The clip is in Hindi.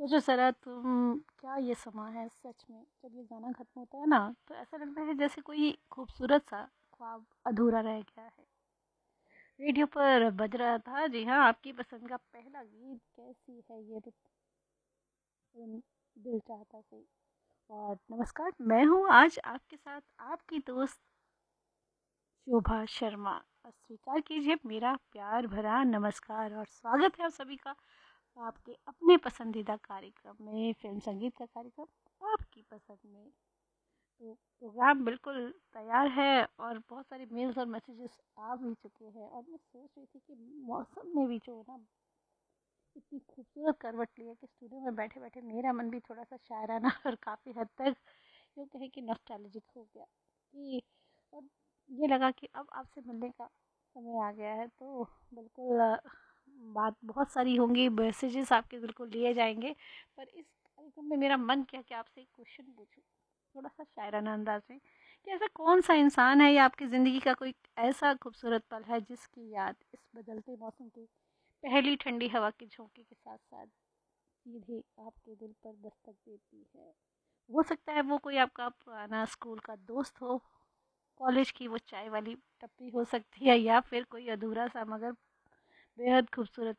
सोचो ज़रा तुम, क्या ये समा है सच में। जब ये गाना खत्म होता है ना तो ऐसा लगता है जैसे कोई खूबसूरत सा ख्वाब अधूरा रह गया है। रेडियो पर बज रहा था, जी हाँ, आपकी पसंद का पहला गीत, कैसी है ये रुत, तुम दिल चाहता से। और नमस्कार, मैं हूँ आज आपके साथ आपकी दोस्त शोभा शर्मा। और स्वीकार कीजिए मेरा प्यार भरा नमस्कार और स्वागत है आप सभी का आपके अपने पसंदीदा कार्यक्रम में, फिल्म संगीत का कार्यक्रम आपकी पसंद में। तो प्रोग्राम बिल्कुल तैयार है और बहुत सारे मेल्स और मैसेजेस आ भी चुके हैं। और मैं सोच रही थी कि मौसम ने भी जो है ना इतनी खूबसूरत करवट ली है कि स्टूडियो में बैठे बैठे मेरा मन भी थोड़ा सा शायराना और काफ़ी हद तक यूँ कहे कि नॉस्टैल्जिक हो गया कि, और ये लगा कि अब आपसे मिलने का समय आ गया है। तो बिल्कुल बात बहुत सारी होंगी, मैसेजेस आपके बिल्कुल लिए जाएंगे। पर इस कार्यक्रम में मेरा मन किया कि आपसे एक क्वेश्चन पूछूं थोड़ा सा शायराना अंदाज में, कि ऐसा कौन सा इंसान है या आपकी ज़िंदगी का कोई ऐसा खूबसूरत पल है जिसकी याद इस बदलते मौसम की पहली ठंडी हवा के झोंके के साथ साथ सीधे आपके दिल पर दस्तक देती है। हो सकता है वो कोई आपका पुराना स्कूल का दोस्त हो, कॉलेज की वो चाय वाली टपरी हो सकती है, या फिर कोई अधूरा सा मगर बेहद खूबसूरत